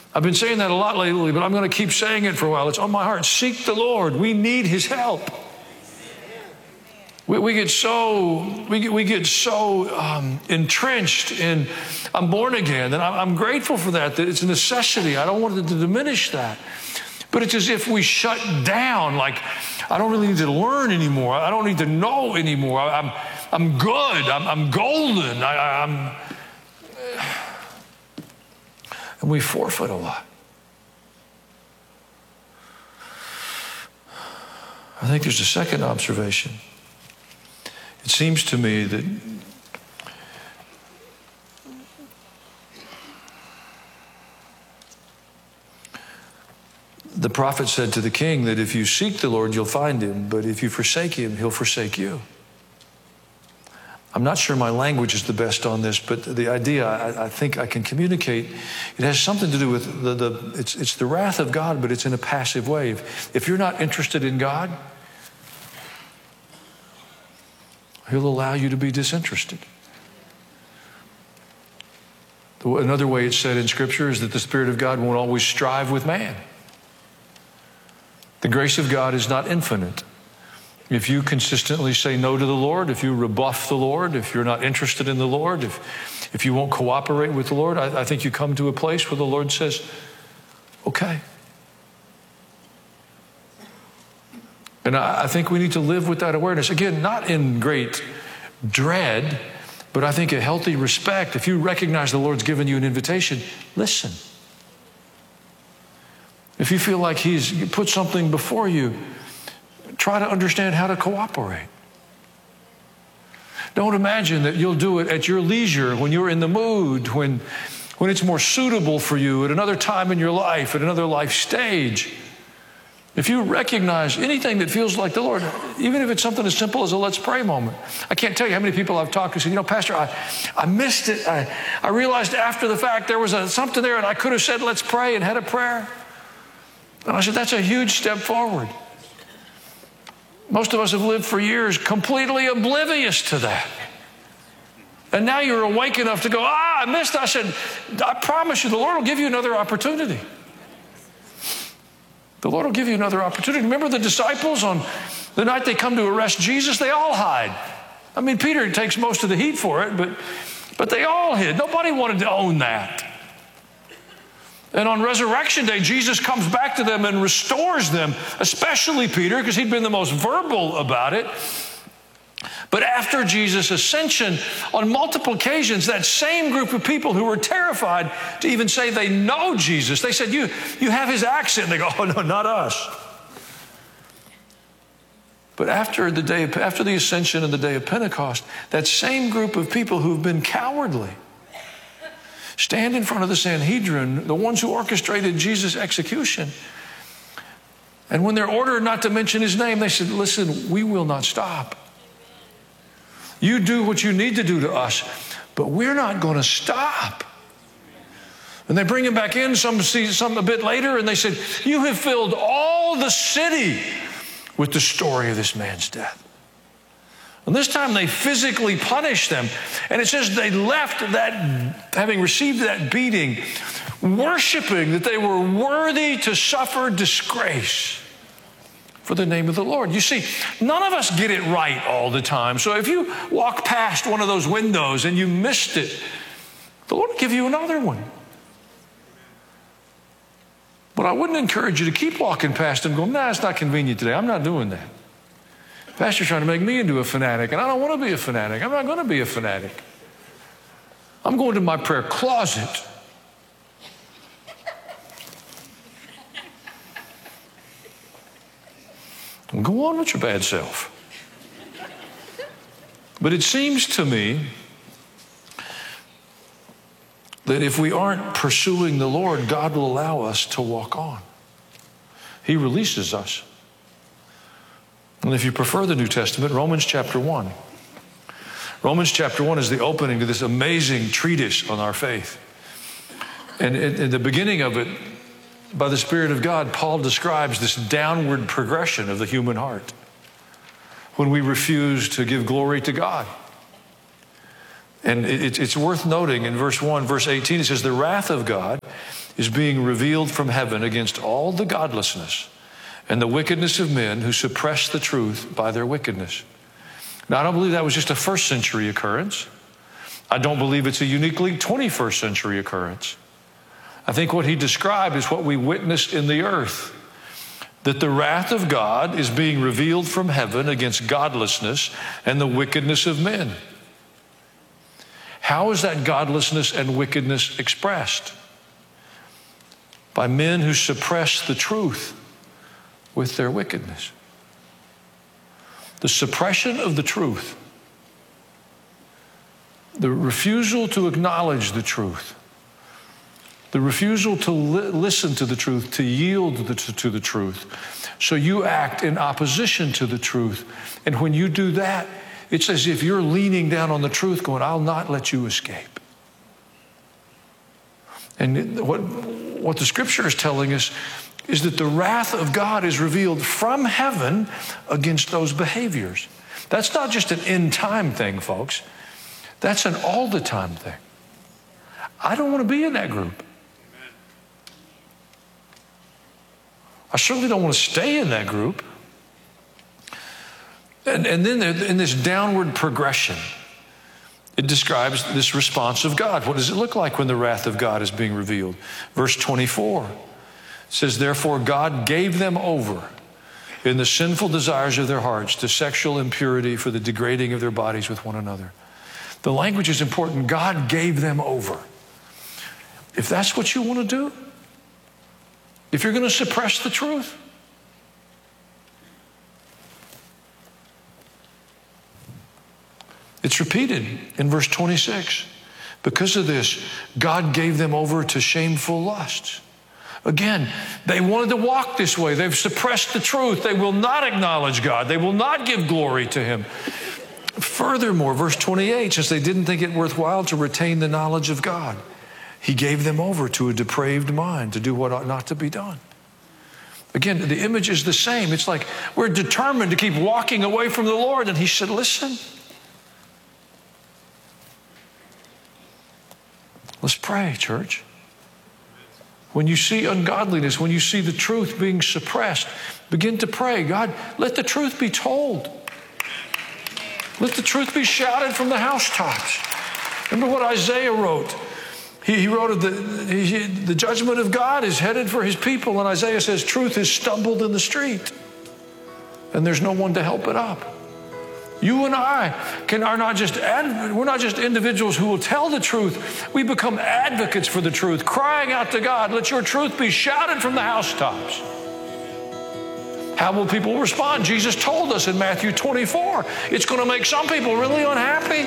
I've been saying that a lot lately, but I'm going to keep saying it for a while. It's on my heart. Seek the Lord. We need his help. We get so entrenched in I'm born again, and I'm grateful for that it's a necessity. I don't want to diminish that. But it's as if we shut down, like I don't really need to learn anymore. I don't need to know anymore. I'm good. I'm golden. And we forfeit a lot. I think there's a second observation. It seems to me that the prophet said to the king that if you seek the Lord, you'll find him, but if you forsake him, he'll forsake you. I'm not sure my language is the best on this, but the idea I think I can communicate, it has something to do with it's the wrath of God, but it's in a passive way. If you're not interested in God, he'll allow you to be disinterested. Another way it's said in Scripture is that the Spirit of God won't always strive with man. The grace of God is not infinite. If you consistently say no to the Lord, if you rebuff the Lord, if you're not interested in the Lord, if you won't cooperate with the Lord, I think you come to a place where the Lord says, okay. And I think we need to live with that awareness. Again, not in great dread, but I think a healthy respect. If you recognize the Lord's given you an invitation, listen. If you feel like he's put something before you, try to understand how to cooperate. Don't imagine that you'll do it at your leisure, when you're in the mood, when it's more suitable for you at another time in your life, at another life stage. If you recognize anything that feels like the Lord, even if it's something as simple as a let's pray moment. I can't tell you how many people I've talked to say, Pastor, I missed it. I realized after the fact there was something there and I could have said let's pray and had a prayer. And I said, that's a huge step forward. Most of us have lived for years completely oblivious to that. And now you're awake enough to go, I missed it. I said, I promise you, the Lord will give you another opportunity. The Lord will give you another opportunity. Remember the disciples on the night they come to arrest Jesus? They all hide. I mean, Peter takes most of the heat for it, but they all hid. Nobody wanted to own that. And on Resurrection Day, Jesus comes back to them and restores them, especially Peter, because he'd been the most verbal about it. But after Jesus' ascension, on multiple occasions, that same group of people who were terrified to even say they know Jesus, they said, you have his accent. They go, oh, no, not us. But after the ascension and the day of Pentecost, that same group of people who've been cowardly stand in front of the Sanhedrin, the ones who orchestrated Jesus' execution. And when they're ordered not to mention his name, they said, listen, we will not stop. You do what you need to do to us, but we're not going to stop. And they bring him back in, some a bit later, and they said, you have filled all the city with the story of this man's death. And this time they physically punished them. And it says they left that, having received that beating, worshiping that they were worthy to suffer disgrace for the name of the Lord. You see, none of us get it right all the time. So if you walk past one of those windows and you missed it, the Lord will give you another one. But I wouldn't encourage you to keep walking past them going, it's not convenient today. I'm not doing that. Pastor's trying to make me into a fanatic, and I don't want to be a fanatic. I'm not going to be a fanatic. I'm going to my prayer closet. Well, go on with your bad self. But it seems to me that if we aren't pursuing the Lord, God will allow us to walk on. He releases us. And if you prefer the New Testament, Romans chapter 1. Romans chapter 1 is the opening to this amazing treatise on our faith. And in the beginning of it, by the Spirit of God, Paul describes this downward progression of the human heart when we refuse to give glory to God. And it's worth noting in verse 1, verse 18, it says, the wrath of God is being revealed from heaven against all the godlessness and the wickedness of men who suppress the truth by their wickedness. Now, I don't believe that was just a first century occurrence. I don't believe it's a uniquely 21st century occurrence. I think what he described is what we witness in the earth, that the wrath of God is being revealed from heaven against godlessness and the wickedness of men. How is that godlessness and wickedness expressed? By men who suppress the truth with their wickedness. The suppression of the truth, the refusal to acknowledge the truth, the refusal to listen to the truth, to yield to the truth. So you act in opposition to the truth. And when you do that, it's as if you're leaning down on the truth going, I'll not let you escape. And what the scripture is telling us is that the wrath of God is revealed from heaven against those behaviors. That's not just an end time thing, folks. That's an all the time thing. I don't want to be in that group. I certainly don't want to stay in that group. And then in this downward progression, it describes this response of God. What does it look like when the wrath of God is being revealed? Verse 24 says, therefore God gave them over in the sinful desires of their hearts to sexual impurity for the degrading of their bodies with one another. The language is important. God gave them over. If that's what you want to do, if you're going to suppress the truth, it's repeated in verse 26. Because of this, God gave them over to shameful lusts. Again, they wanted to walk this way. They've suppressed the truth. They will not acknowledge God. They will not give glory to Him. Furthermore, verse 28, since they didn't think it worthwhile to retain the knowledge of God, He gave them over to a depraved mind to do what ought not to be done. Again, the image is the same. It's like we're determined to keep walking away from the Lord. And He said, listen, let's pray, church. When you see ungodliness, when you see the truth being suppressed, begin to pray. God, let the truth be told. Let the truth be shouted from the housetops. Remember what Isaiah wrote? He wrote of the judgment of God is headed for His people. And Isaiah says, truth has stumbled in the street. And there's no one to help it up. You and I we're not just individuals who will tell the truth. We become advocates for the truth, crying out to God, let your truth be shouted from the housetops. How will people respond? Jesus told us in Matthew 24, it's going to make some people really unhappy.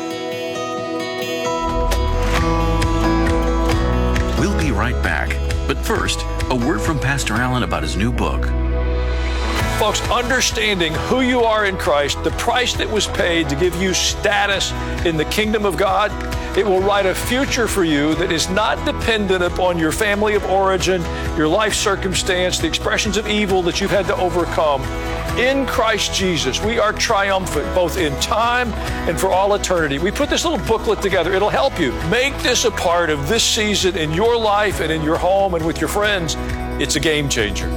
We'll be right back. But first, a word from Pastor Allen about his new book. Folks, understanding who you are in Christ, the price that was paid to give you status in the kingdom of God, it will write a future for you that is not dependent upon your family of origin, your life circumstance, the expressions of evil that you've had to overcome. In Christ Jesus, we are triumphant both in time and for all eternity. We put this little booklet together. It'll help you. Make this a part of this season in your life and in your home and with your friends. It's a game changer.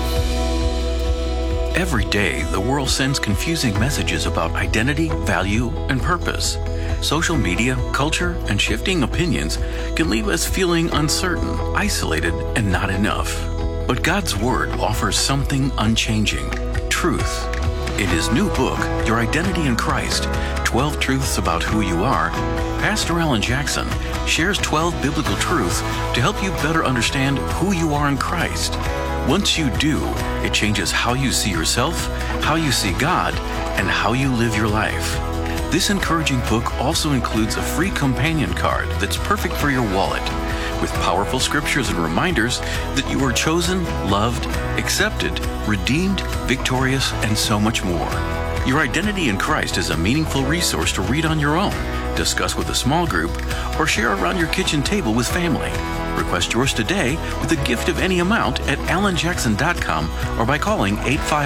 Every day, the world sends confusing messages about identity, value, and purpose. Social media, culture, and shifting opinions can leave us feeling uncertain, isolated, and not enough. But God's Word offers something unchanging: truth. In his new book, Your Identity in Christ, 12 Truths About Who You Are, Pastor Alan Jackson shares 12 biblical truths to help you better understand who you are in Christ. Once you do, it changes how you see yourself, how you see God, and how you live your life. This encouraging book also includes a free companion card that's perfect for your wallet, with powerful scriptures and reminders that you are chosen, loved, accepted, redeemed, victorious, and so much more. Your Identity in Christ is a meaningful resource to read on your own, discuss with a small group, or share around your kitchen table with family. Request yours today with a gift of any amount at alanjackson.com or by calling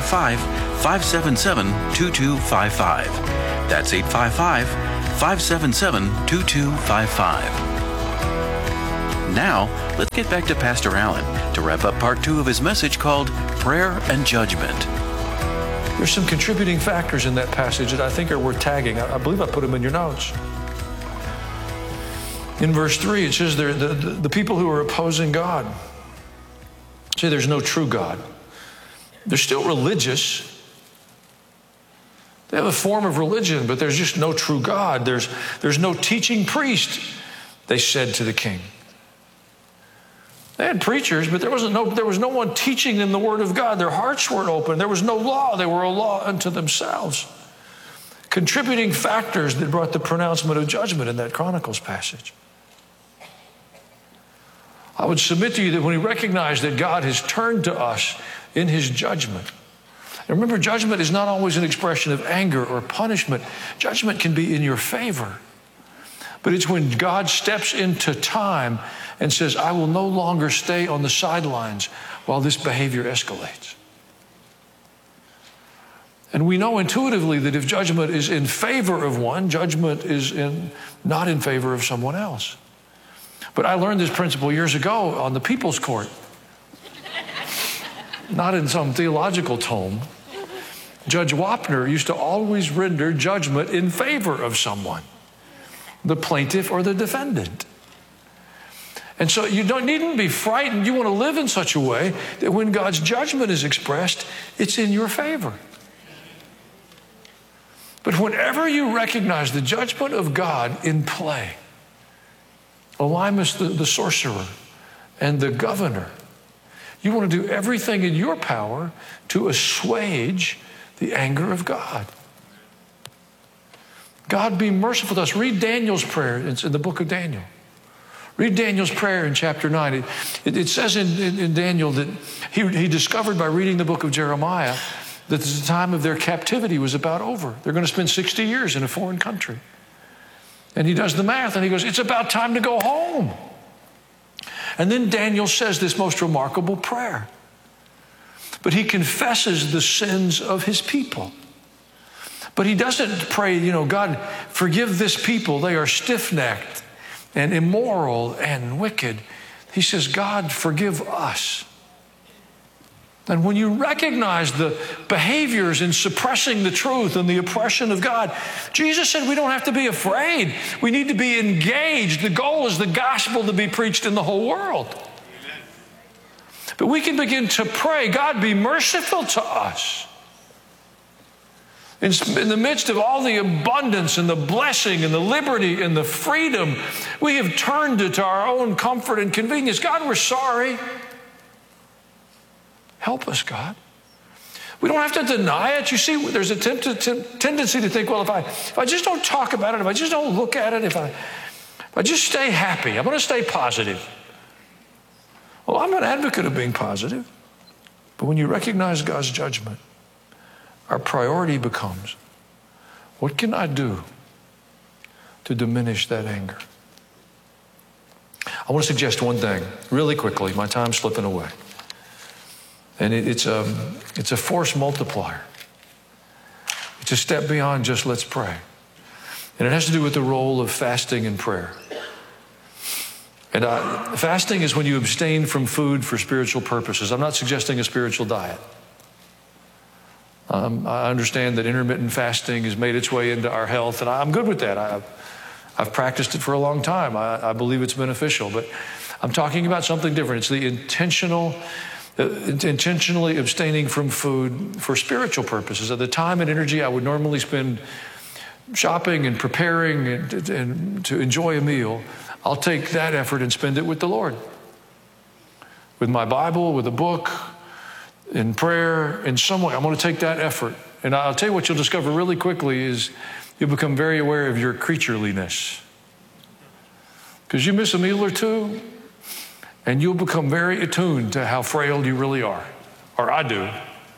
855-577-2255. That's 855-577-2255. Now, let's get back to Pastor Allen to wrap up part 2 of his message called Prayer and Judgment. There's some contributing factors in that passage that I think are worth tagging. I believe I put them in your notes. In verse 3, it says the people who are opposing God say there's no true God. They're still religious. They have a form of religion, but there's just no true God. There's no teaching priest, they said to the king. They had preachers, but there was no one teaching them the word of God. Their hearts weren't open. There was no law. They were a law unto themselves. Contributing factors that brought the pronouncement of judgment in that Chronicles passage. I would submit to you that when we recognize that God has turned to us in his judgment, and remember, judgment is not always an expression of anger or punishment. Judgment can be in your favor. But it's when God steps into time and says, I will no longer stay on the sidelines while this behavior escalates. And we know intuitively that if judgment is in favor of one, judgment is not in favor of someone else. But I learned this principle years ago on the People's Court. Not in some theological tome. Judge Wapner used to always render judgment in favor of someone, the plaintiff or the defendant. And so you needn't be frightened. You want to live in such a way that when God's judgment is expressed, it's in your favor. But whenever you recognize the judgment of God in play, Elymas the sorcerer and the governor, you want to do everything in your power to assuage the anger of God. God be merciful to us. Read Daniel's prayer. It's in the book of Daniel. Read Daniel's prayer in chapter 9. It says in Daniel that he discovered by reading the book of Jeremiah that the time of their captivity was about over. They're going to spend 60 years in a foreign country. And he does the math and he goes, it's about time to go home. And then Daniel says this most remarkable prayer. But he confesses the sins of his people. But he doesn't pray, God, forgive this people. They are stiff-necked and immoral and wicked. He says, God, forgive us. And when you recognize the behaviors in suppressing the truth and the oppression of God, Jesus said we don't have to be afraid. We need to be engaged. The goal is the gospel to be preached in the whole world. Amen. But we can begin to pray, God, be merciful to us. In the midst of all the abundance and the blessing and the liberty and the freedom, we have turned it to our own comfort and convenience. God, we're sorry. Help us, God. We don't have to deny it. You see, there's a tendency to think, well, if I just don't talk about it, if I just don't look at it, if I just stay happy, I'm going to stay positive. Well, I'm an advocate of being positive. But when you recognize God's judgment, our priority becomes, what can I do to diminish that anger? I want to suggest one thing really quickly. My time's slipping away. And it's a force multiplier. It's a step beyond just let's pray. And it has to do with the role of fasting and prayer. And fasting is when you abstain from food for spiritual purposes. I'm not suggesting a spiritual diet. I understand that intermittent fasting has made its way into our health, and I'm good with that. I've practiced it for a long time. I believe it's beneficial. But I'm talking about something different. It's the intentionally abstaining from food for spiritual purposes. At the time and energy I would normally spend shopping and preparing and to enjoy a meal, I'll take that effort and spend it with the Lord. With my Bible, with a book, in prayer, in some way. I'm going to take that effort. And I'll tell you what you'll discover really quickly is you'll become very aware of your creatureliness. Because you miss a meal or two, and you'll become very attuned to how frail you really are. Or I do.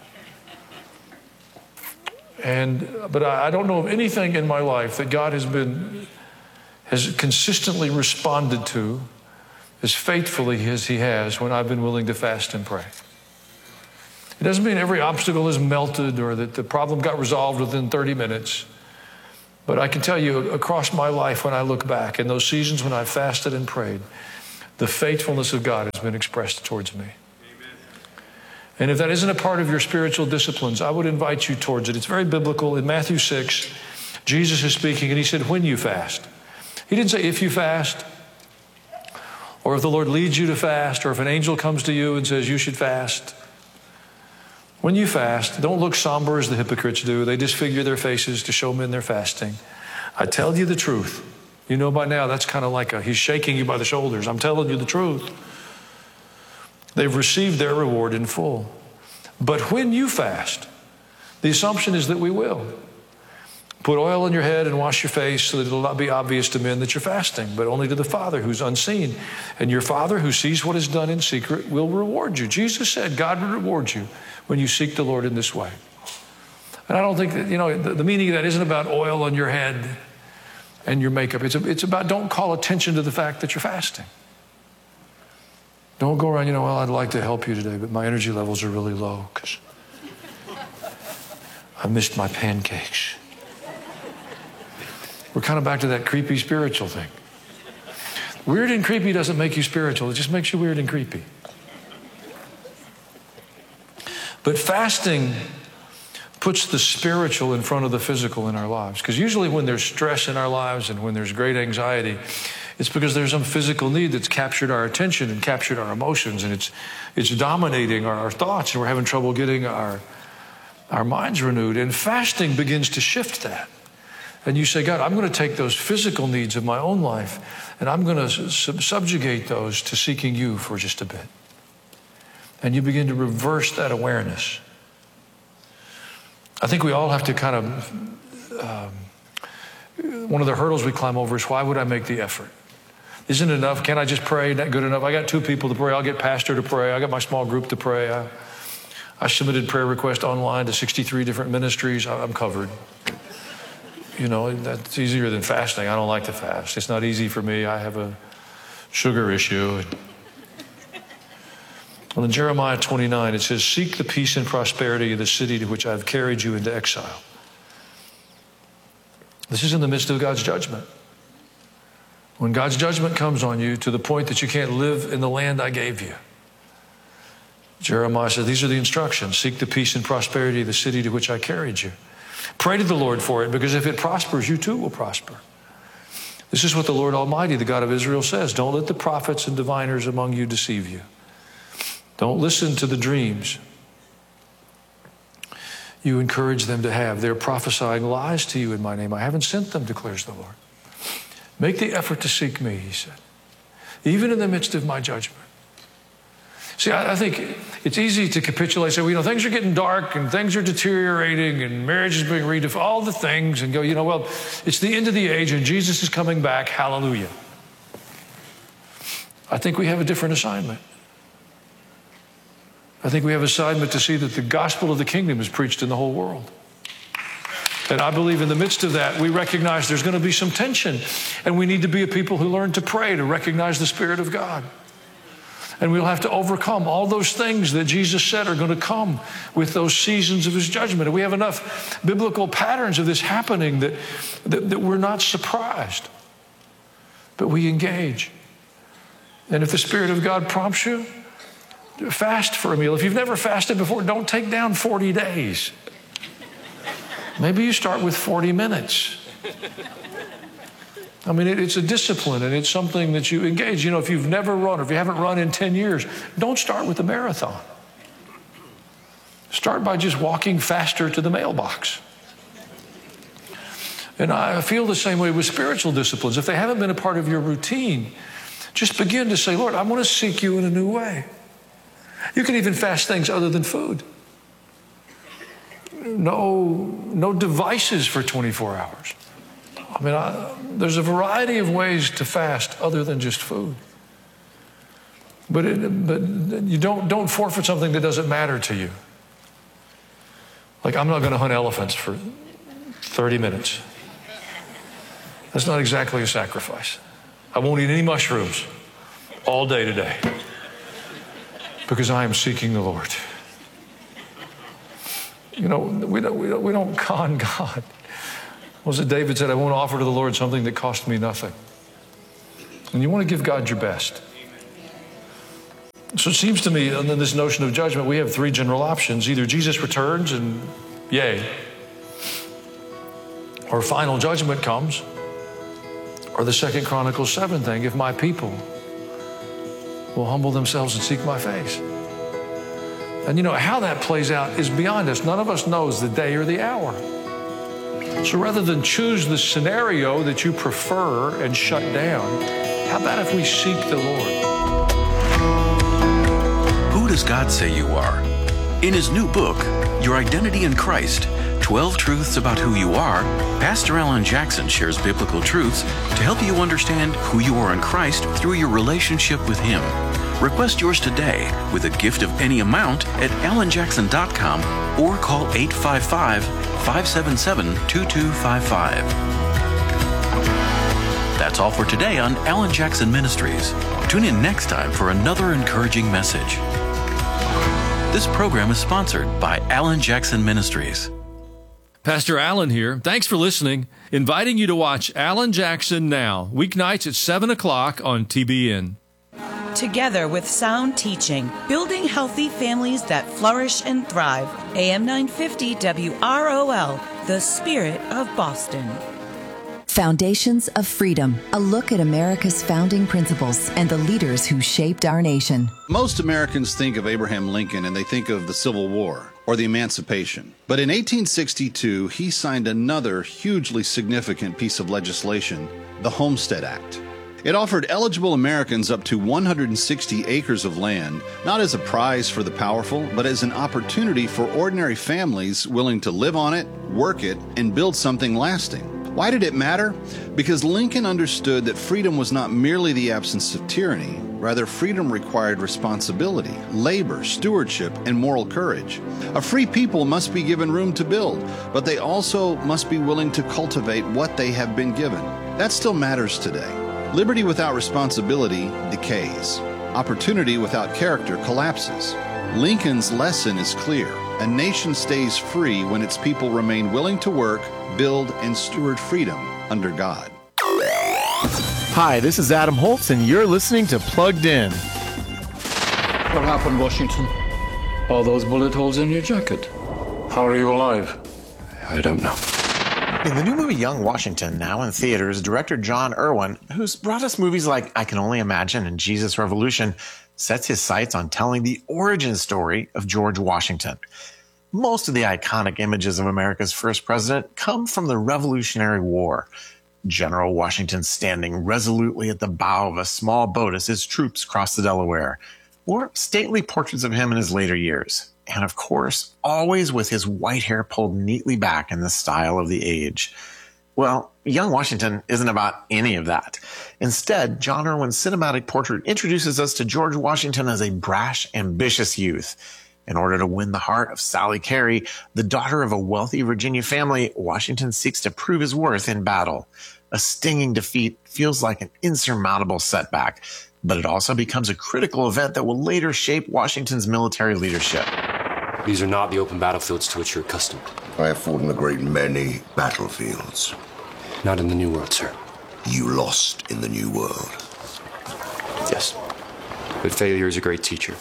But I don't know of anything in my life that God has consistently responded to as faithfully as he has when I've been willing to fast and pray. It doesn't mean every obstacle is melted or that the problem got resolved within 30 minutes. But I can tell you across my life when I look back in those seasons when I fasted and prayed, the faithfulness of God has been expressed towards me. And if that isn't a part of your spiritual disciplines, I would invite you towards it. It's very biblical. In Matthew 6, Jesus is speaking, and he said, when you fast. He didn't say if you fast, or if the Lord leads you to fast, or if an angel comes to you and says you should fast. When you fast, don't look somber as the hypocrites do. They disfigure their faces to show men they're fasting. I tell you the truth. You know by now that's kind of like he's shaking you by the shoulders. I'm telling you the truth. They've received their reward in full. But when you fast, the assumption is that we will. Put oil on your head and wash your face so that it'll not be obvious to men that you're fasting, but only to the Father who's unseen. And your Father who sees what is done in secret will reward you. Jesus said God will reward you when you seek the Lord in this way. And I don't think that, the meaning of that isn't about oil on your head and your makeup. It's about don't call attention to the fact that you're fasting. Don't go around, well, I'd like to help you today, but my energy levels are really low because I missed my pancakes. We're kind of back to that creepy spiritual thing. Weird and creepy doesn't make you spiritual. It just makes you weird and creepy. But fasting puts the spiritual in front of the physical in our lives. Because usually when there's stress in our lives and when there's great anxiety, it's because there's some physical need that's captured our attention and captured our emotions, and it's dominating our thoughts, and we're having trouble getting our minds renewed. And fasting begins to shift that. And you say, God, I'm going to take those physical needs of my own life, and I'm going to subjugate those to seeking you for just a bit. And you begin to reverse that awareness. I think we all have to kind of, one of the hurdles we climb over is, why would I make the effort? Isn't it enough? Can't I just pray? Not good enough? I got 2 people to pray. I'll get pastor to pray. I got my small group to pray. I submitted prayer requests online to 63 different ministries. I'm covered. That's easier than fasting. I don't like to fast. It's not easy for me. I have a sugar issue. Well, in Jeremiah 29, it says, seek the peace and prosperity of the city to which I have carried you into exile. This is in the midst of God's judgment. When God's judgment comes on you to the point that you can't live in the land I gave you. Jeremiah said, these are the instructions. Seek the peace and prosperity of the city to which I carried you. Pray to the Lord for it, because if it prospers, you too will prosper. This is what the Lord Almighty, the God of Israel, says. Don't let the prophets and diviners among you deceive you. Don't listen to the dreams you encourage them to have. They're prophesying lies to you in my name. I haven't sent them, declares the Lord. Make the effort to seek me, he said, even in the midst of my judgment. See, I think it's easy to capitulate, say, things are getting dark and things are deteriorating and marriage is being redefined, all the things, and go, well, it's the end of the age and Jesus is coming back, hallelujah. I think we have a different assignment. I think we have an assignment to see that the gospel of the kingdom is preached in the whole world. And I believe in the midst of that, we recognize there's going to be some tension, and we need to be a people who learn to pray, to recognize the Spirit of God. And we'll have to overcome all those things that Jesus said are going to come with those seasons of his judgment. And we have enough biblical patterns of this happening that we're not surprised, but we engage. And if the Spirit of God prompts you, fast for a meal. If you've never fasted before, don't take down 40 days. Maybe you start with 40 minutes. I mean, it's a discipline, and it's something that you engage. If you've never run, or if you haven't run in 10 years, don't start with a marathon. Start by just walking faster to the mailbox. And I feel the same way with spiritual disciplines. If they haven't been a part of your routine, just begin to say, Lord, I want to seek you in a new way. You can even fast things other than food. No devices for 24 hours. I mean, there's a variety of ways to fast other than just food. But you don't forfeit something that doesn't matter to you. Like, I'm not going to hunt elephants for 30 minutes. That's not exactly a sacrifice. I won't eat any mushrooms all day today because I am seeking the Lord. We don't con God. Was it David said, I won't offer to the Lord something that cost me nothing. And you want to give God your best. So it seems to me, under this notion of judgment, we have three general options. Either Jesus returns and yay, or final judgment comes, or the 2 Chronicles 7 thing, if my people will humble themselves and seek my face. And you know, how that plays out is beyond us. None of us knows the day or the hour. So rather than choose the scenario that you prefer and shut down, how about if we seek the Lord? Who does God say you are? In his new book, Your Identity in Christ, 12 Truths About Who You Are, Pastor Alan Jackson shares biblical truths to help you understand who you are in Christ through your relationship with him. Request yours today with a gift of any amount at alanjackson.com or call 855-577-2255. That's all for today on Alan Jackson Ministries. Tune in next time for another encouraging message. This program is sponsored by Alan Jackson Ministries. Pastor Alan here. Thanks for listening. Inviting you to watch Alan Jackson Now, weeknights at 7 o'clock on TBN. Together with sound teaching, building healthy families that flourish and thrive. AM 950 WROL, the spirit of Boston. Foundations of Freedom, a look at America's founding principles and the leaders who shaped our nation. Most Americans think of Abraham Lincoln and they think of the Civil War or the Emancipation. But in 1862, he signed another hugely significant piece of legislation, the Homestead Act. It offered eligible Americans up to 160 acres of land, not as a prize for the powerful, but as an opportunity for ordinary families willing to live on it, work it, and build something lasting. Why did it matter? Because Lincoln understood that freedom was not merely the absence of tyranny. Rather, freedom required responsibility, labor, stewardship, and moral courage. A free people must be given room to build, but they also must be willing to cultivate what they have been given. That still matters today. Liberty without responsibility decays. Opportunity without character collapses. Lincoln's lesson is clear. A nation stays free when its people remain willing to work, build, and steward freedom under God. Hi, this is Adam Holtz, and you're listening to Plugged In. What happened, Washington? All those bullet holes in your jacket. How are you alive? I don't know. In the new movie Young Washington, now in theaters, director John Irwin, who's brought us movies like I Can Only Imagine and Jesus Revolution, sets his sights on telling the origin story of George Washington. Most of the iconic images of America's first president come from the Revolutionary War. General Washington standing resolutely at the bow of a small boat as his troops crossed the Delaware, or stately portraits of him in his later years. And of course, always with his white hair pulled neatly back in the style of the age. Well, Young Washington isn't about any of that. Instead, John Irwin's cinematic portrait introduces us to George Washington as a brash, ambitious youth. In order to win the heart of Sally Carey, the daughter of a wealthy Virginia family, Washington seeks to prove his worth in battle. A stinging defeat feels like an insurmountable setback, but it also becomes a critical event that will later shape Washington's military leadership. These are not the open battlefields to which you're accustomed. I have fought in a great many battlefields. Not in the New World, sir. You lost in the New World. Yes. But failure is a great teacher.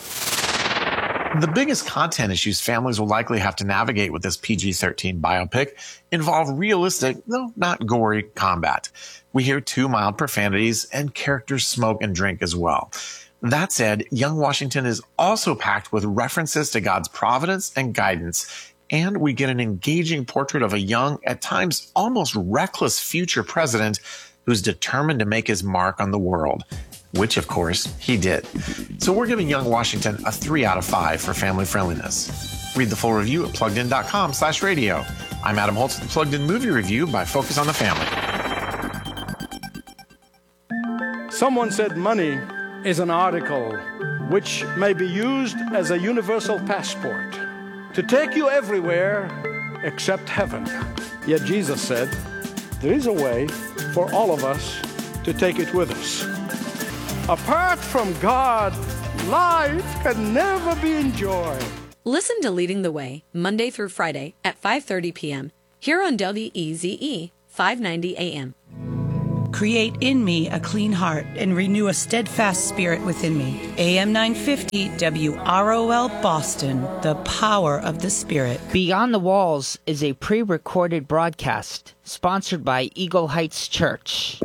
The biggest content issues families will likely have to navigate with this PG-13 biopic involve realistic, though not gory, combat. We hear 2 mild profanities, and characters smoke and drink as well. That said, Young Washington is also packed with references to God's providence and guidance, and we get an engaging portrait of a young, at times almost reckless future president who's determined to make his mark on the world, which, of course, he did. So we're giving Young Washington a 3 out of 5 for family friendliness. Read the full review at pluggedin.com/radio. I'm Adam Holtz with the Plugged In Movie Review by Focus on the Family. Someone said money is an article which may be used as a universal passport to take you everywhere except heaven. Yet Jesus said, there is a way for all of us to take it with us. Apart from God, life can never be enjoyed. Listen to Leading the Way, Monday through Friday at 5:30 p.m. here on WEZE 590 AM. Create in me a clean heart and renew a steadfast spirit within me. AM 950 WROL Boston, the power of the Spirit. Beyond the Walls is a pre-recorded broadcast sponsored by Eagle Heights Church.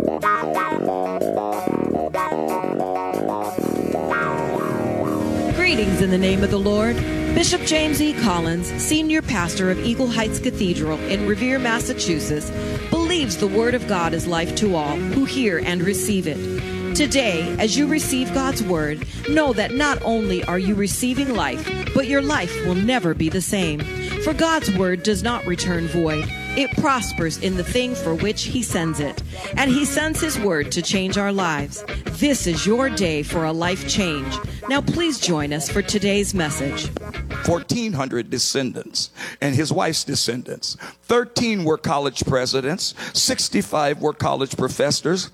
Greetings in the name of the Lord. Bishop James E. Collins, senior pastor of Eagle Heights Cathedral in Revere, Massachusetts, believes the Word of God is life to all who hear and receive it. Today, as you receive God's Word, know that not only are you receiving life, but your life will never be the same. For God's Word does not return void. It prospers in the thing for which He sends it. And He sends His Word to change our lives. This is your day for a life change. Now please join us for today's message. 1,400 descendants and his wife's descendants. 13 were college presidents. 65 were college professors.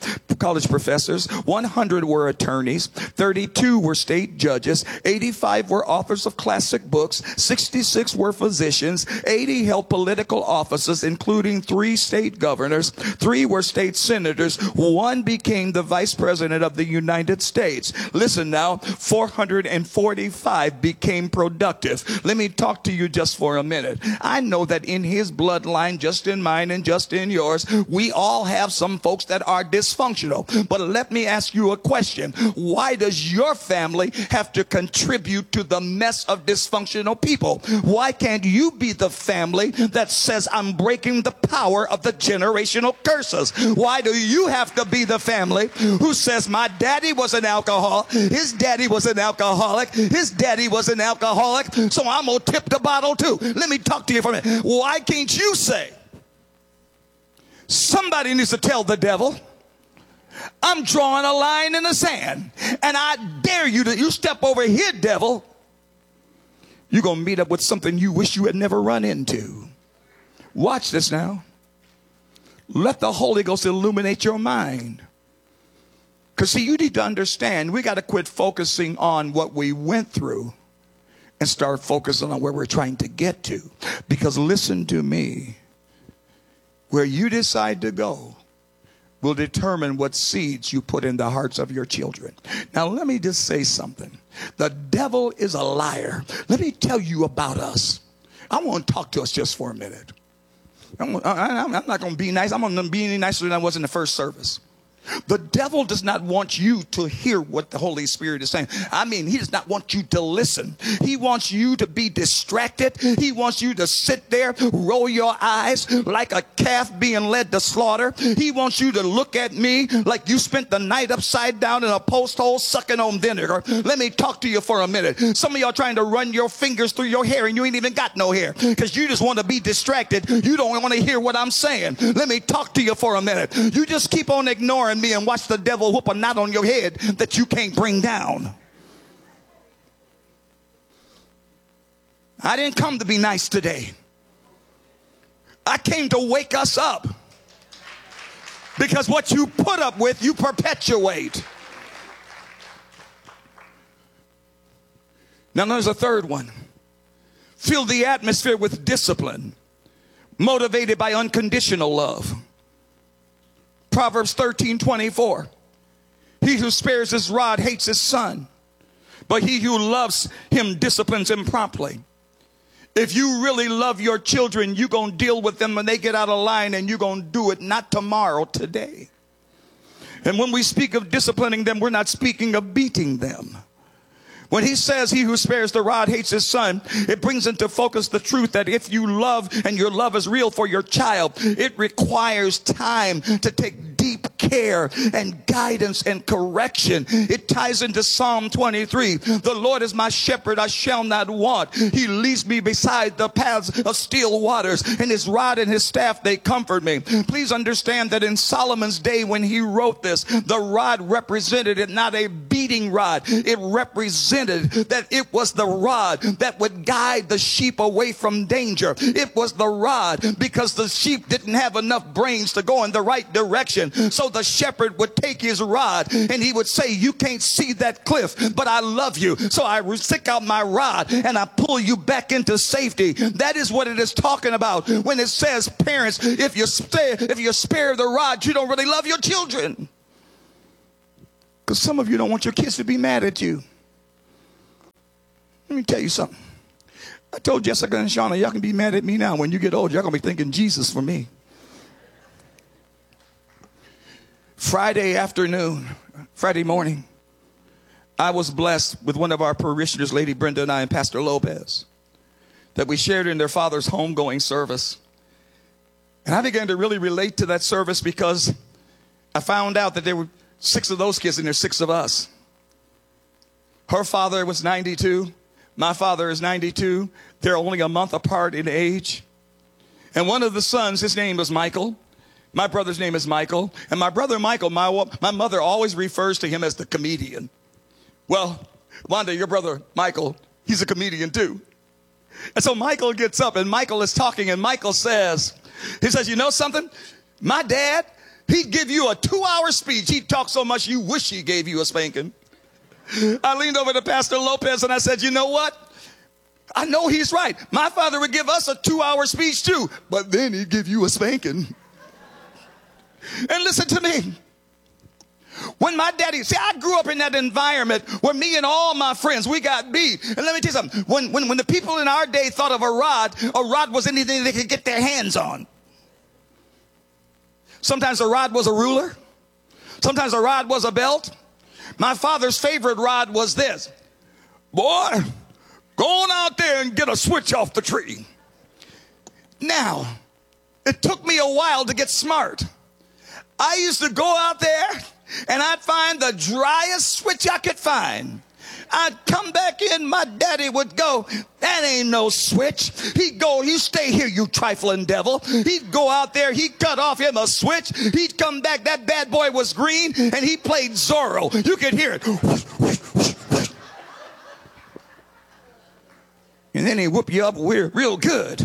100 were attorneys. 32 were state judges. 85 were authors of classic books. 66 were physicians. 80 held political offices, including 3 state governors. 3 were state senators. 1 became the vice president of the United States. Listen now, 445 became productive. Let me talk to you just for a minute. I know that in his bloodline, just in mine and just in yours, we all have some folks that are dysfunctional. But let me ask you a question. Why does your family have to contribute to the mess of dysfunctional people? Why can't you be the family that says, I'm breaking the power of the generational curses? Why do you have to be the family who says, my daddy was an alcoholic, his daddy was an alcoholic, his daddy was an alcoholic, so I'm going to tip the bottle too? Let me talk to you for a minute. Why can't you say, somebody needs to tell the devil, I'm drawing a line in the sand, and I dare you to, you step over here, devil, you're going to meet up with something you wish you had never run into. Watch this now. Let the Holy Ghost illuminate your mind. Because see, you need to understand, we got to quit focusing on what we went through and start focusing on where we're trying to get to. Because listen to me, where you decide to go will determine what seeds you put in the hearts of your children. Now, let me just say something. The devil is a liar. Let me tell you about us. I want to talk to us just for a minute. I'm not going to be nice. I'm going to be any nicer than I was in the first service. The devil does not want you to hear what the Holy Spirit is saying. I mean, he does not want you to listen. He wants you to be distracted. He wants you to sit there, roll your eyes like a calf being led to slaughter. He wants you to look at me like you spent the night upside down in a post hole sucking on vinegar. Let me talk to you for a minute. Some of y'all trying to run your fingers through your hair and you ain't even got no hair because you just want to be distracted. You don't want to hear what I'm saying. Let me talk to you for a minute. You just keep on ignoring me and watch the devil whoop a knot on your head that you can't bring down. I didn't come to be nice today. I came to wake us up. Because what you put up with, you perpetuate. Now there's a third one. Fill the atmosphere with discipline, motivated by unconditional love. Proverbs 13:24. He who spares his rod hates his son, but he who loves him disciplines him promptly. If you really love your children, you're going to deal with them when they get out of line, and you're going to do it not tomorrow, today. And when we speak of disciplining them, we're not speaking of beating them. When he says he who spares the rod hates his son, it brings into focus the truth that if you love and your love is real for your child, it requires time to take deep care and guidance and correction. It ties into Psalm 23. The Lord is my shepherd, I shall not want. He leads me beside the paths of still waters, and his rod and his staff, they comfort me. Please understand that in Solomon's day when he wrote this, the rod represented it, not a beating rod. It represented that it was the rod that would guide the sheep away from danger. It was the rod because the sheep didn't have enough brains to go in the right direction. So the the shepherd would take his rod and he would say, you can't see that cliff, but I love you. So I stick out my rod and I pull you back into safety. That is what it is talking about when it says, parents, if you spare the rod, you don't really love your children. Because some of you don't want your kids to be mad at you. Let me tell you something. I told Jessica and Shauna, y'all can be mad at me now. When you get old, y'all going to be thinking Jesus for me. Friday morning, I was blessed with one of our parishioners, Lady Brenda and I, and Pastor Lopez, that we shared in their father's homegoing service. And I began to really relate to that service because I found out that there were 6 of those kids and there's 6 of us. Her father was 92. My father is 92. They're only a month apart in age. And one of the sons, his name was Michael. My brother's name is Michael. And my brother Michael, my mother always refers to him as the comedian. Well, Wanda, your brother Michael, he's a comedian too. And so Michael gets up and Michael is talking and Michael says, you know something? My dad, he'd give you a 2-hour speech. He'd talk so much you wish he gave you a spanking. I leaned over to Pastor Lopez and I said, you know what? I know he's right. My father would give us a 2-hour speech too, but then he'd give you a spanking. And listen to me. When my daddy, I grew up in that environment where me and all my friends, we got beat. And let me tell you something. When the people in our day thought of a rod was anything they could get their hands on. Sometimes a rod was a ruler. Sometimes a rod was a belt. My father's favorite rod was this. Boy, go on out there and get a switch off the tree. Now, it took me a while to get smart. I used to go out there and I'd find the driest switch I could find. I'd come back in, my daddy would go, that ain't no switch. He'd go, you stay here, you trifling devil. He'd go out there, he'd cut off him a switch. He'd come back, that bad boy was green, and he played Zorro. You could hear it. And then he'd whoop you up real good.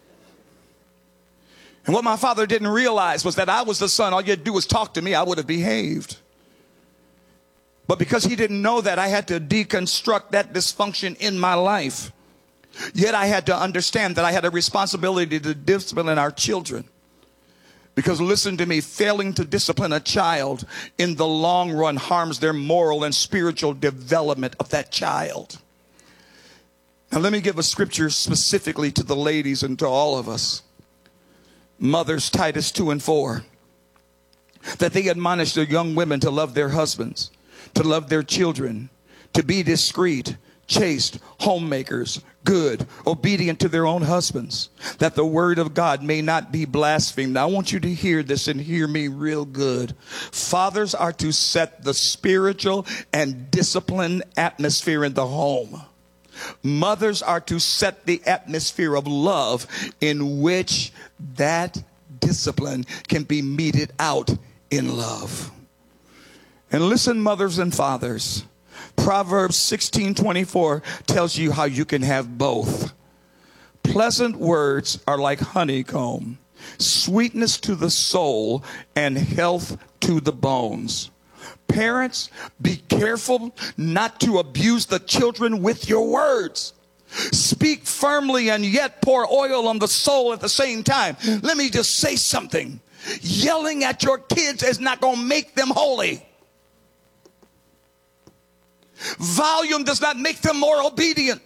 And what my father didn't realize was that I was the son. All you had to do was talk to me. I would have behaved. But because he didn't know that, I had to deconstruct that dysfunction in my life. Yet I had to understand that I had a responsibility to discipline our children. Because listen to me, failing to discipline a child in the long run harms their moral and spiritual development of that child. Now let me give a scripture specifically to the ladies and to all of us. Mothers, Titus 2:4. That they admonish their young women to love their husbands, to love their children, to be discreet, chaste, homemakers, good, obedient to their own husbands, that the word of God may not be blasphemed. Now, I want you to hear this and hear me real good. Fathers are to set the spiritual and disciplined atmosphere in the home. Mothers are to set the atmosphere of love in which that discipline can be meted out in love. And listen, mothers and fathers, Proverbs 16:24 tells you how you can have both. Pleasant words are like honeycomb, sweetness to the soul and health to the bones. Parents, be careful not to abuse the children with your words. Speak firmly and yet pour oil on the soul at the same time. Let me just say something. Yelling at your kids is not going to make them holy. Volume does not make them more obedient.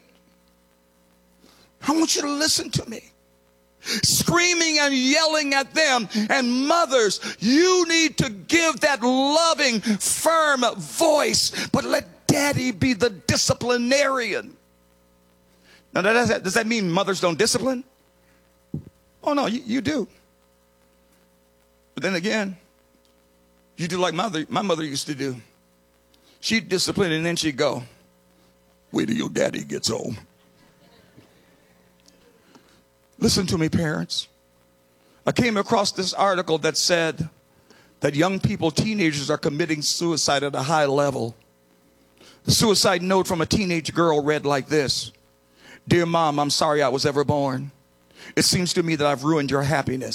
I want you to listen to me. Screaming and yelling at them, and mothers, you need to give that loving, firm voice, but let daddy be the disciplinarian. Now, does that mean mothers don't discipline? Oh, no, you do. But then again, you do like my mother used to do. She'd discipline and then she'd go, wait till your daddy gets home. Listen to me, parents. I came across this article that said that young people, teenagers, are committing suicide at a high level. The suicide note from a teenage girl read like this. Dear Mom, I'm sorry I was ever born. It seems to me that I've ruined your happiness.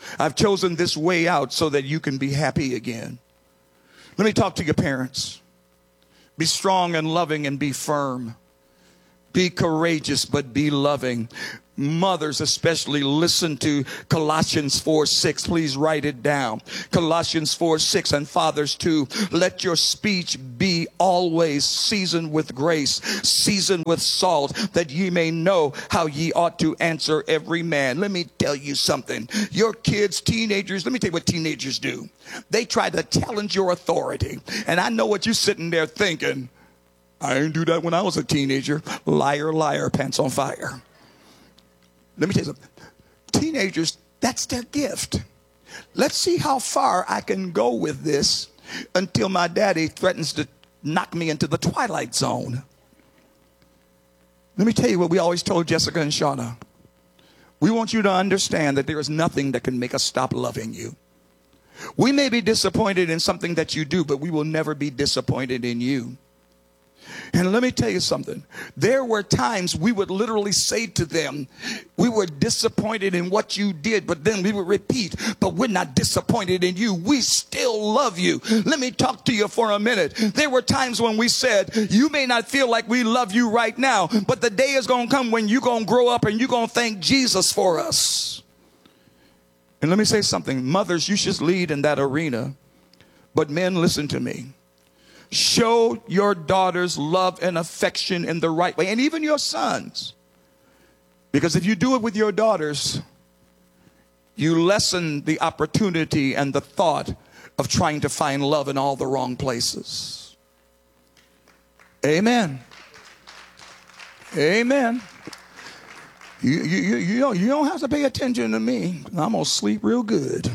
I've chosen this way out so that you can be happy again. Let me talk to your parents. Be strong and loving and be firm. Be courageous, but be loving. Mothers especially, listen to Colossians 4:6. Please write it down. Colossians 4:6, and fathers too. Let your speech be always seasoned with grace, seasoned with salt, that ye may know how ye ought to answer every man. Let me tell you something. Your kids, teenagers, let me tell you what teenagers do. They try to challenge your authority. And I know what you're sitting there thinking. I didn't do that when I was a teenager. Liar, liar, pants on fire. Let me tell you something. Teenagers, that's their gift. Let's see how far I can go with this until my daddy threatens to knock me into the twilight zone. Let me tell you what we always told Jessica and Shauna. We want you to understand that there is nothing that can make us stop loving you. We may be disappointed in something that you do, but we will never be disappointed in you. And let me tell you something. There were times we would literally say to them, we were disappointed in what you did, but then we would repeat, but we're not disappointed in you. We still love you. Let me talk to you for a minute. There were times when we said, you may not feel like we love you right now, but the day is going to come when you're going to grow up and you're going to thank Jesus for us. And let me say something. Mothers, you should lead in that arena. But men, listen to me. Show your daughters love and affection in the right way, and even your sons. Because if you do it with your daughters, you lessen the opportunity and the thought of trying to find love in all the wrong places. Amen. Amen. You don't have to pay attention to me. I'm going to sleep real good.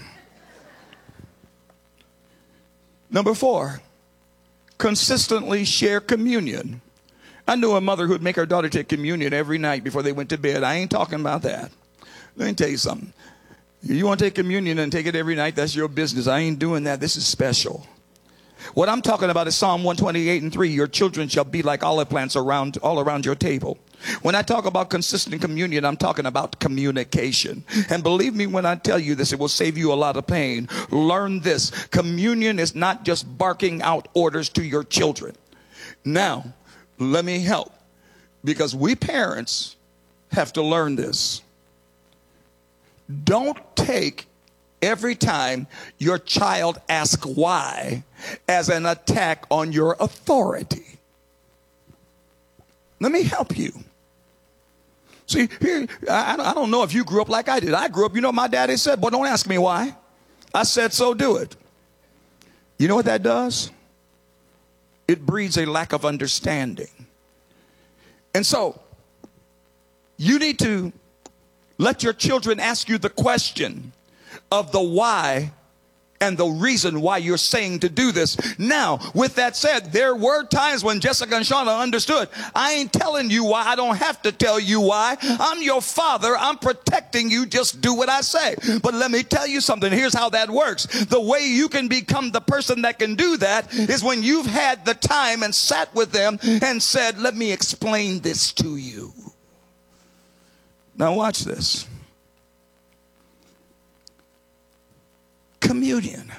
Number 4. Consistently share communion. I knew a mother who would make her daughter take communion every night before they went to bed. I ain't talking about that. Let me tell you something. You want to take communion and take it every night, that's your business. I ain't doing that. This is special. What I'm talking about is Psalm 128:3. Your children shall be like olive plants all around your table. When I talk about consistent communion, I'm talking about communication. And believe me when I tell you this, it will save you a lot of pain. Learn this. Communion is not just barking out orders to your children. Now, let me help. Because we parents have to learn this. Don't take every time your child asks why as an attack on your authority. Let me help you. See, here, I don't know if you grew up like I did. I grew up, you know, my daddy said, boy, don't ask me why. I said, so do it. You know what that does? It breeds a lack of understanding. And so, you need to let your children ask you the question of the why and the reason why you're saying to do this. Now, with that said, there were times when Jessica and Shauna understood, I ain't telling you why. I don't have to tell you why. I'm your father. I'm protecting you. Just do what I say. But let me tell you something. Here's how that works. The way you can become the person that can do that is when you've had the time and sat with them and said, let me explain this to you. Now watch this. Communion.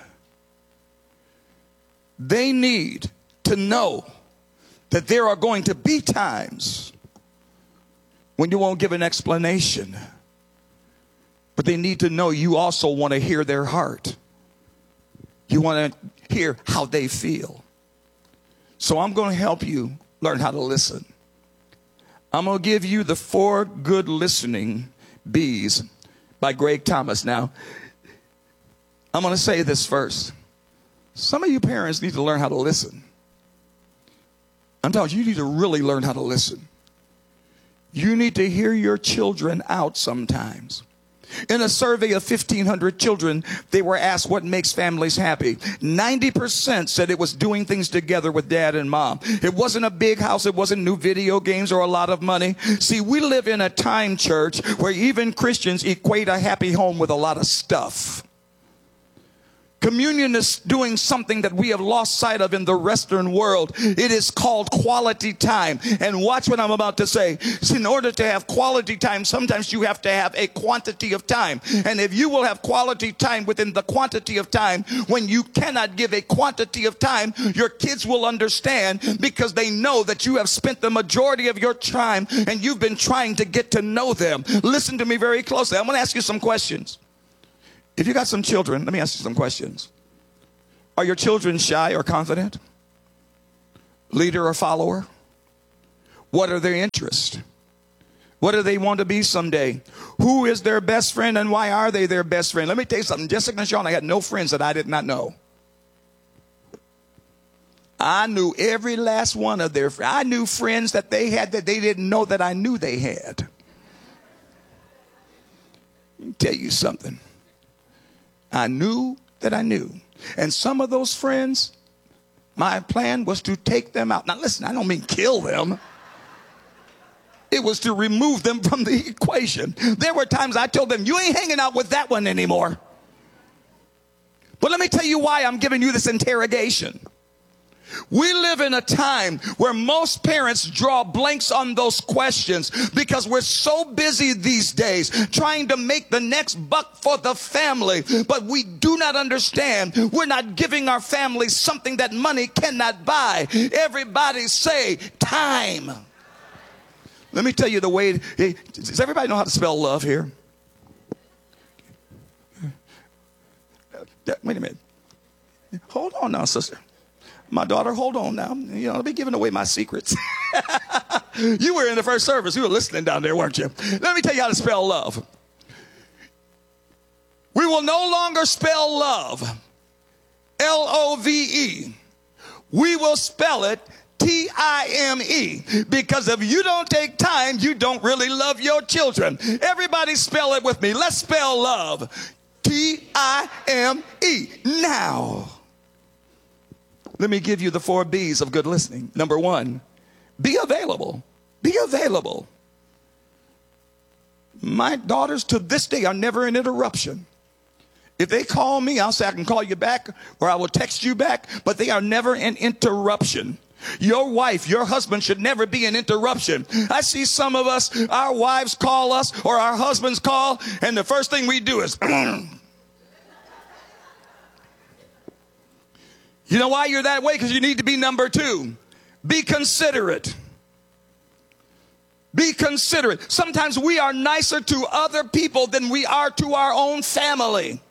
They need to know that there are going to be times when you won't give an explanation. But they need to know you also want to hear their heart. You want to hear how they feel. So I'm going to help you learn how to listen. I'm going to give you the 4 good listening B's by Greg Thomas. Now, I'm going to say this first. Some of you parents need to learn how to listen. I'm telling you, you need to really learn how to listen. You need to hear your children out sometimes. In a survey of 1,500 children, they were asked what makes families happy. 90% said it was doing things together with dad and mom. It wasn't a big house. It wasn't new video games or a lot of money. See, we live in a time, church, where even Christians equate a happy home with a lot of stuff. Communion is doing something that we have lost sight of in the Western world. It is called quality time. And watch what I'm about to say. See, in order to have quality time, sometimes you have to have a quantity of time. And if you will have quality time within the quantity of time, when you cannot give a quantity of time, your kids will understand, because they know that you have spent the majority of your time and you've been trying to get to know them. Listen to me very closely. I'm going to ask you some questions. If you got some children, let me ask you some questions. Are your children shy or confident? Leader or follower? What are their interests? What do they want to be someday? Who is their best friend and why are they their best friend? Let me tell you something. Jessica and Sean, I had no friends that I did not know. I knew every last one of their friends. I knew friends that they had that they didn't know that I knew they had. Let me tell you something. I knew that I knew. And some of those friends, my plan was to take them out. Now listen, I don't mean kill them. It was to remove them from the equation. There were times I told them, you ain't hanging out with that one anymore. But let me tell you why I'm giving you this interrogation. We live in a time where most parents draw blanks on those questions because we're so busy these days trying to make the next buck for the family. But we do not understand we're not giving our families something that money cannot buy. Everybody say time. Let me tell you the way. Does everybody know how to spell love here? Wait a minute. Hold on now, sister. My daughter, hold on now. You know, I'll be giving away my secrets. You were in the first service. You were listening down there, weren't you? Let me tell you how to spell love. We will no longer spell love L-O-V-E. We will spell it T-I-M-E. Because if you don't take time, you don't really love your children. Everybody spell it with me. Let's spell love T-I-M-E. Now, let me give you the 4 B's of good listening. Number 1, be available. Be available. My daughters to this day are never an interruption. If they call me, I'll say I can call you back or I will text you back, but they are never an interruption. Your wife, your husband should never be an interruption. I see some of us, our wives call us or our husbands call, and the first thing we do is You know why you're that way? Because you need to be number 2. Be considerate. Be considerate. Sometimes we are nicer to other people than we are to our own family.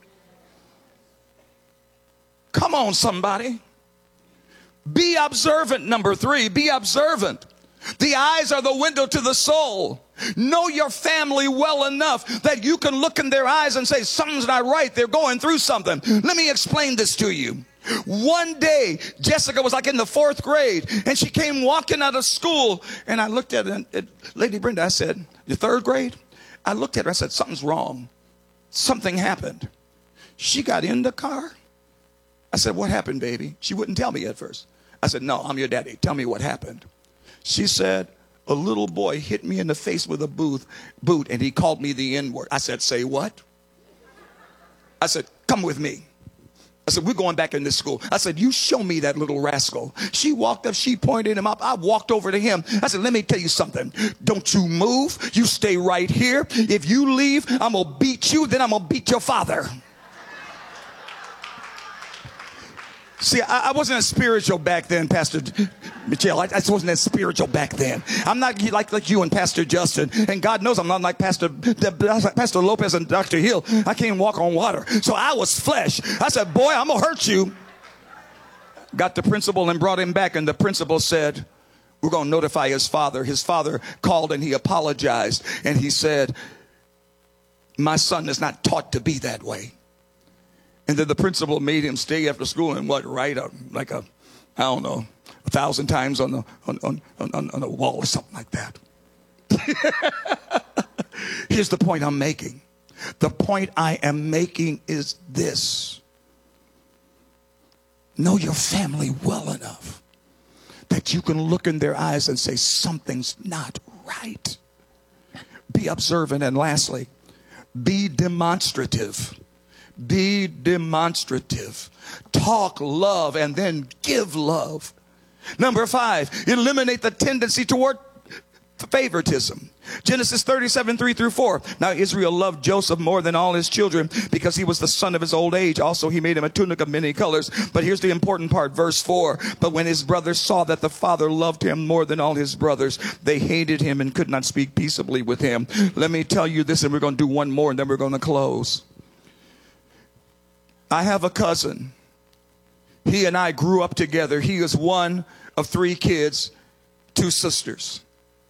Come on, somebody. Be observant, number 3. Be observant. The eyes are the window to the soul. Know your family well enough that you can look in their eyes and say, something's not right. They're going through something. Let me explain this to you. One day, Jessica was like in the 4th grade, and she came walking out of school, and I looked at Lady Brenda. I said, "The 3rd grade?" I looked at her. I said, "Something's wrong. Something happened." She got in the car. I said, "What happened, baby?" She wouldn't tell me at first. I said, "No, I'm your daddy. Tell me what happened." She said, "A little boy hit me in the face with a boot, and he called me the N-word." I said, "Say what?" I said, "Come with me." I said, "We're going back in this school." I said, "You show me that little rascal." She walked up, she pointed him up. I walked over to him. I said, "Let me tell you something. Don't you move. You stay right here. If you leave, I'm going to beat you. Then I'm going to beat your father." See, I wasn't as spiritual back then, Pastor Michelle. I just wasn't as spiritual back then. I'm not like you and Pastor Justin. And God knows I'm not like Pastor Lopez and Dr. Hill. I can't walk on water. So I was flesh. I said, "Boy, I'm going to hurt you." Got the principal and brought him back. And the principal said, "We're going to notify his father." His father called and he apologized. And he said, "My son is not taught to be that way." And then the principal made him stay after school and write like I don't know, 1,000 times on the wall or something like that. Here's the point I'm making. The point I am making is this. Know your family well enough that you can look in their eyes and say, something's not right. Be observant. And lastly, be demonstrative. Be demonstrative. Talk love and then give love. Number 5, eliminate the tendency toward favoritism. Genesis 37:3-4. Now Israel loved Joseph more than all his children because he was the son of his old age. Also he made him a tunic of many colors. But here's the important part, verse 4. But when his brothers saw that the father loved him more than all his brothers, they hated him and could not speak peaceably with him. Let me tell you this, and we're going to do one more and then we're going to close. I have a cousin. He and I grew up together. He is one of 3 kids, 2 sisters.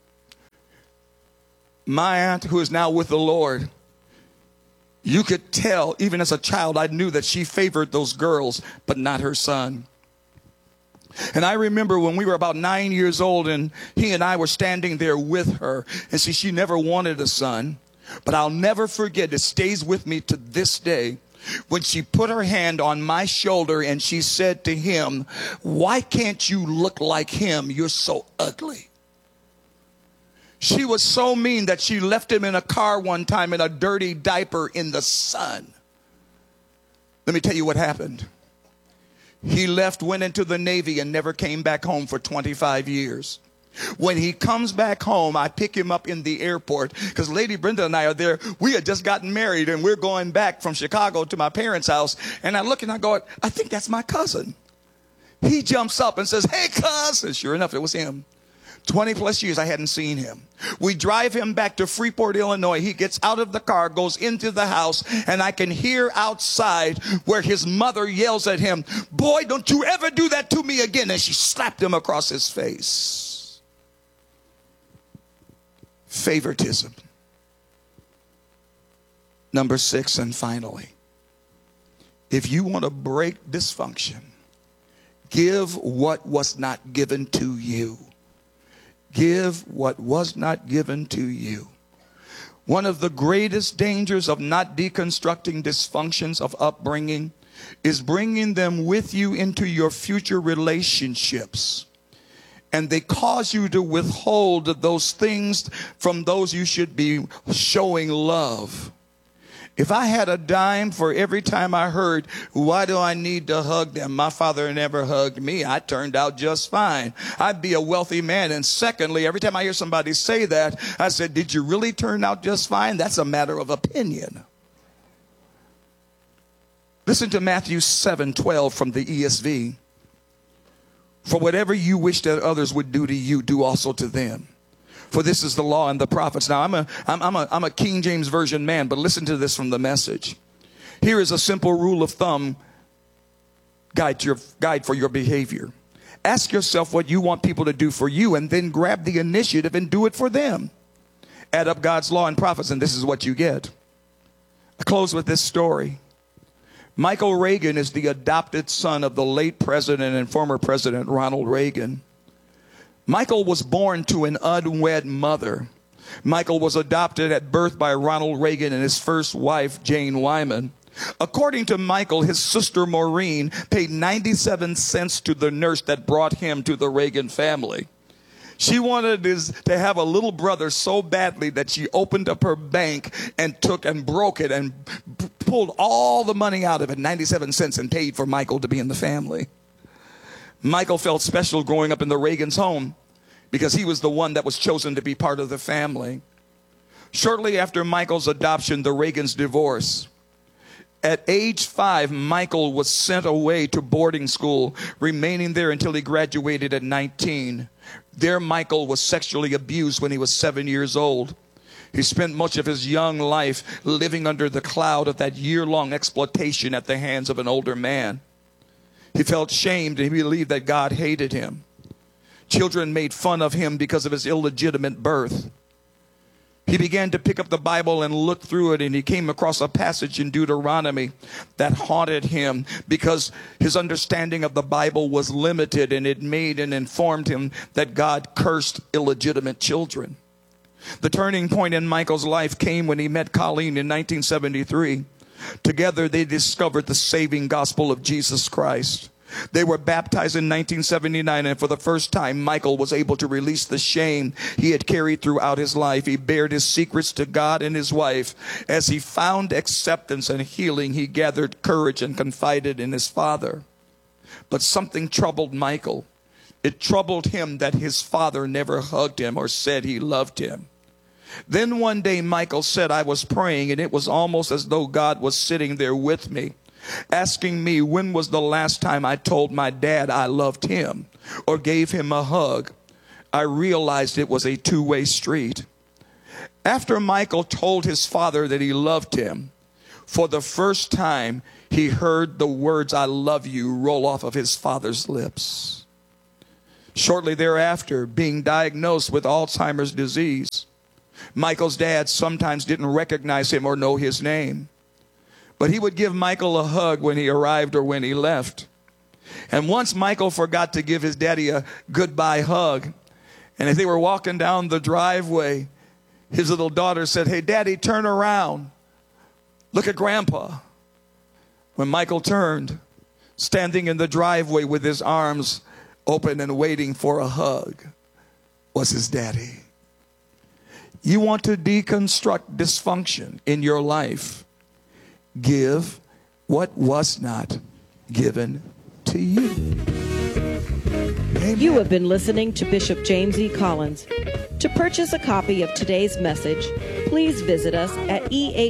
My aunt, who is now with the Lord, you could tell, even as a child, I knew that she favored those girls, but not her son. And I remember when we were about 9 years old and he and I were standing there with her. And see, she never wanted a son, but I'll never forget, it stays with me to this day, when she put her hand on my shoulder and she said to him, "Why can't you look like him? You're so ugly." She was so mean that she left him in a car one time in a dirty diaper in the sun. Let me tell you what happened. He left, went into the Navy, and never came back home for 25 years. When he comes back home, I pick him up in the airport because Lady Brenda and I are there. We had just gotten married and we're going back from Chicago to my parents' house. And I look and I go, I think that's my cousin. He jumps up and says, "Hey, cuz." And sure enough, it was him. 20 plus years I hadn't seen him. We drive him back to Freeport, Illinois. He gets out of the car, goes into the house, and I can hear outside where his mother yells at him, "Boy, don't you ever do that to me again." And she slapped him across his face. Favoritism. Number 6, and finally, if you want to break dysfunction, give what was not given to you. Give what was not given to you. One of the greatest dangers of not deconstructing dysfunctions of upbringing is bringing them with you into your future relationships. And they cause you to withhold those things from those you should be showing love. If I had a dime for every time I heard, "Why do I need to hug them? My father never hugged me. I turned out just fine," I'd be a wealthy man. And secondly, every time I hear somebody say that, I said, "Did you really turn out just fine? That's a matter of opinion." Listen to Matthew 7:12 from the ESV. "For whatever you wish that others would do to you, do also to them. For this is the law and the prophets." Now, I'm a King James Version man, but listen to this from the Message. Here is a simple rule of thumb guide for your behavior. Ask yourself what you want people to do for you, and then grab the initiative and do it for them. Add up God's law and prophets, and this is what you get. I close with this story. Michael Reagan is the adopted son of the late president and former President Ronald Reagan. Michael was born to an unwed mother. Michael was adopted at birth by Ronald Reagan and his first wife, Jane Wyman. According to Michael, his sister Maureen paid 97 cents to the nurse that brought him to the Reagan family. She wanted to have a little brother so badly that she opened up her bank and took and broke it and pulled all the money out of it, 97 cents, and paid for Michael to be in the family. Michael felt special growing up in the Reagan's home because he was the one that was chosen to be part of the family. Shortly after Michael's adoption, the Reagans divorced. At age 5, Michael was sent away to boarding school, remaining there until he graduated at 19. There, Michael was sexually abused when he was 7 years old. He spent much of his young life living under the cloud of that year-long exploitation at the hands of an older man. He felt shamed and he believed that God hated him. Children made fun of him because of his illegitimate birth. He began to pick up the Bible and look through it, and he came across a passage in Deuteronomy that haunted him because his understanding of the Bible was limited, and it made and informed him that God cursed illegitimate children. The turning point in Michael's life came when he met Colleen in 1973. Together they discovered the saving gospel of Jesus Christ. They were baptized in 1979, and for the first time, Michael was able to release the shame he had carried throughout his life. He bared his secrets to God and his wife. As he found acceptance and healing, he gathered courage and confided in his father. But something troubled Michael. It troubled him that his father never hugged him or said he loved him. Then one day Michael said, I was praying, and it was almost as though God was sitting there with me, asking me when was the last time I told my dad I loved him or gave him a hug. I realized it was a two-way street. After Michael told his father that he loved him, for the first time he heard the words, I love you, roll off of his father's lips. Shortly thereafter, being diagnosed with Alzheimer's disease, Michael's dad sometimes didn't recognize him or know his name. But he would give Michael a hug when he arrived or when he left. And once Michael forgot to give his daddy a goodbye hug. And as they were walking down the driveway, his little daughter said, hey, Daddy, turn around. Look at Grandpa. When Michael turned, standing in the driveway with his arms open and waiting for a hug, was his daddy. You want to deconstruct dysfunction in your life. Give what was not given to you. Amen. You have been listening to Bishop James E. Collins. To purchase a copy of today's message, please visit us at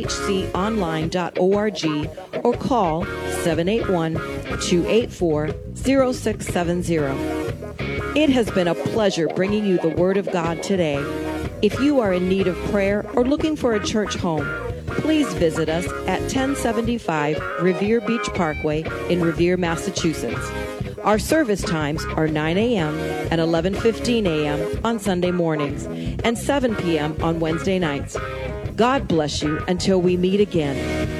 ehconline.org or call 781-284-0670. It has been a pleasure bringing you the Word of God today. If you are in need of prayer or looking for a church home, please visit us at 1075 Revere Beach Parkway in Revere, Massachusetts. Our service times are 9 a.m. and 11:15 a.m. on Sunday mornings and 7 p.m. on Wednesday nights. God bless you until we meet again.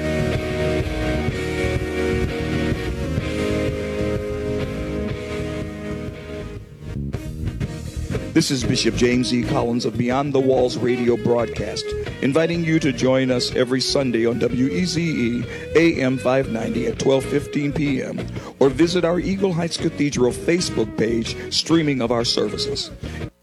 This is Bishop James E. Collins of Beyond the Walls radio broadcast, inviting you to join us every Sunday on WEZE AM 590 at 12:15 p.m. or visit our Eagle Heights Cathedral Facebook page streaming of our services.